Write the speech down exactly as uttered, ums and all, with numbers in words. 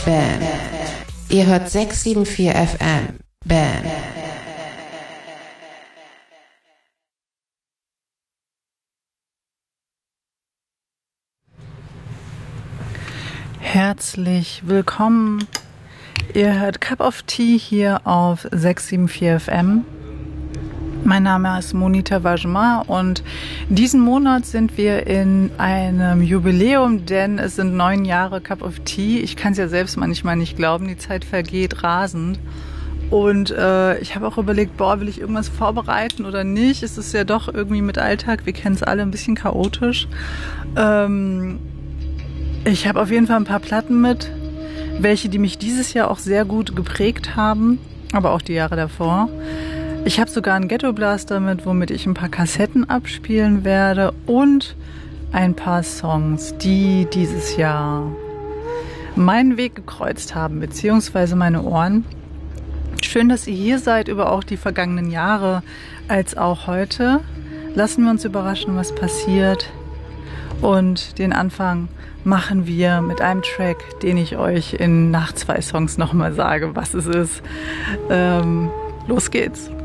Bam. Ihr hört sechs sieben vier F M. Bam. Herzlich willkommen. Ihr hört Cup of Tea hier auf sechs sieben vier F M. Mein Name ist Monita Vajma und diesen Monat sind wir in einem Jubiläum, denn es sind neun Jahre Cup of Tea. Ich kann es ja selbst manchmal nicht glauben, die Zeit vergeht rasend. Und äh, ich habe auch überlegt, boah, will ich irgendwas vorbereiten oder nicht? Es ist ja doch irgendwie mit Alltag, wir kennen es alle, ein bisschen chaotisch. Ähm, ich habe auf jeden Fall ein paar Platten mit, welche, die mich dieses Jahr auch sehr gut geprägt haben, aber auch die Jahre davor. Ich habe sogar einen Ghetto Blaster mit, womit ich ein paar Kassetten abspielen werde und ein paar Songs, die dieses Jahr meinen Weg gekreuzt haben, beziehungsweise meine Ohren. Schön, dass ihr hier seid über auch die vergangenen Jahre als auch heute. Lassen wir uns überraschen, was passiert. Und den Anfang machen wir mit einem Track, den ich euch in nach zwei Songs nochmal sage, was es ist. Ähm, los geht's.